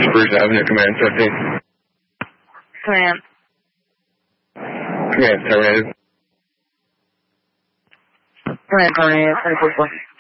Spruce Avenue, Command 15. Command. Command terminated. Command terminated, 24.